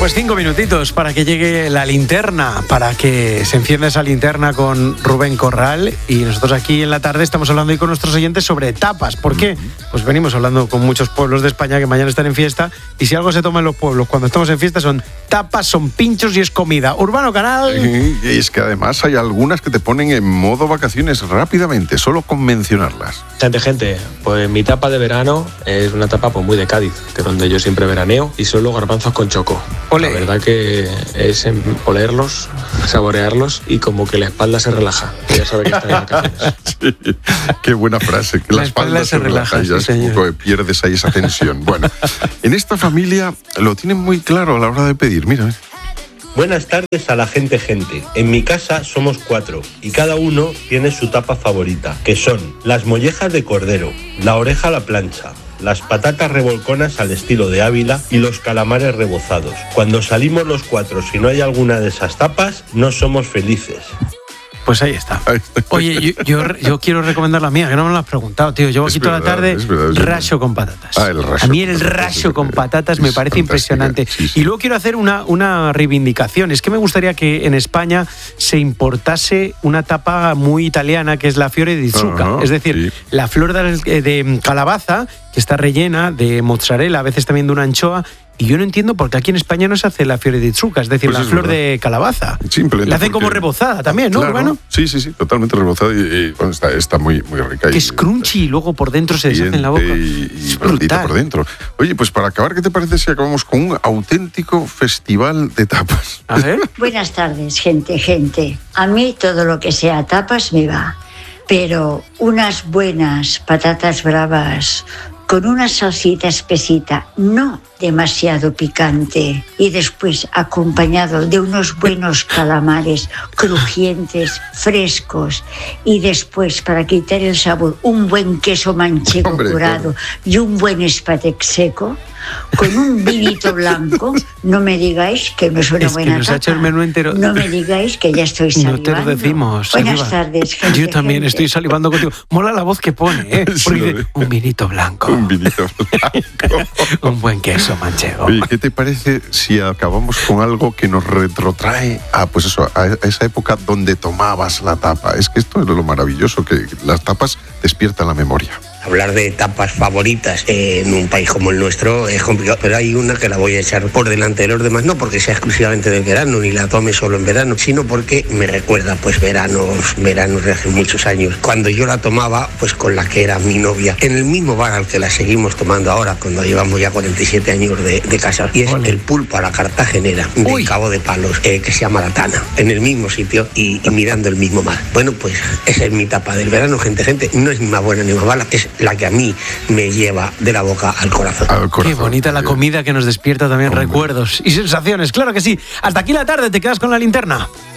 Pues 5 minutitos para que llegue la linterna, para que se encienda esa linterna con Rubén Corral. Y nosotros aquí en la tarde estamos hablando hoy con nuestros oyentes sobre tapas. ¿Por qué? Pues venimos hablando con muchos pueblos de España que mañana están en fiesta. Y si algo se toma en los pueblos cuando estamos en fiesta son tapas, son pinchos y es comida. Urbano Canal. Y es que además hay algunas que te ponen en modo vacaciones rápidamente, solo con mencionarlas. Gente, pues mi tapa de verano es una tapa pues muy de Cádiz, que es donde yo siempre veraneo, y son los garbanzos con choco. Olé. La verdad que es olerlos, saborearlos y como que la espalda se relaja. Ya sabe que está en vacaciones. Sí, qué buena frase, que la espalda se relaja y ya sí, señor. pierdes ahí esa tensión. Bueno, en esta familia lo tienen muy claro a la hora de pedir, mira. Buenas tardes a la gente. En mi casa somos 4 y cada uno tiene su tapa favorita, que son las mollejas de cordero, la oreja a la plancha, las patatas revolconas al estilo de Ávila y los calamares rebozados. Cuando salimos los 4, si no hay alguna de esas tapas, no somos felices. Pues ahí está. Oye, yo quiero recomendar la mía, que no me lo has preguntado, tío. Llevo aquí toda la tarde racho con patatas. El racho. A mí el racho con patatas me parece impresionante. Sí, sí. Y luego quiero hacer una reivindicación. Es que me gustaría que en España se importase una tapa muy italiana, que es la fiore di zucca. Es decir, la flor de calabaza, que está rellena de mozzarella, a veces también de una anchoa. Y yo no entiendo por qué aquí en España no se hace la fiore di zucca, es decir, pues la flor de calabaza. Simplemente la hacen como rebozada también, ¿no, claro, Urbano? Sí, totalmente rebozada y bueno, está muy rica. Que es crunchy y luego por dentro se deshace en la boca. Y blandita por dentro. Oye, pues para acabar, ¿qué te parece si acabamos con un auténtico festival de tapas? A ver. Buenas tardes, gente. A mí todo lo que sea tapas me va, pero unas buenas patatas bravas con una salsita espesita, no demasiado picante, y después acompañado de unos buenos calamares crujientes, frescos, y después, para quitar el sabor, un buen queso manchego curado y un buen espatec seco, con un vinito blanco. No me digáis que no es una buena nos tapa. Ha hecho el menú entero. No me digáis que ya estoy salivando. No te lo decimos. Buenas tardes, gente. Yo también estoy salivando contigo. Mola la voz que pone, ¿eh? Porque dice, un vinito blanco. Un vinito blanco. Un buen queso manchego. Oye, ¿qué te parece si acabamos con algo que nos retrotrae a esa época donde tomabas la tapa? Es que esto es lo maravilloso, que las tapas despiertan la memoria. Hablar de tapas favoritas en un país como el nuestro es complicado, pero hay una que la voy a echar por delante de los demás, no porque sea exclusivamente del verano, ni la tome solo en verano, sino porque me recuerda pues veranos de hace muchos años, cuando yo la tomaba pues con la que era mi novia, en el mismo bar al que la seguimos tomando ahora, cuando llevamos ya 47 años de casa, y es el pulpo a la cartagenera de Cabo de Palos, que se llama La Tana, en el mismo sitio y mirando el mismo mar. Bueno, pues esa es mi tapa del verano, gente, no es ni más buena ni más mala, es la que a mí me lleva de la boca al corazón. Qué bonita la comida, que nos despierta también recuerdos y sensaciones. Claro que sí. Hasta aquí la tarde, te quedas con la linterna.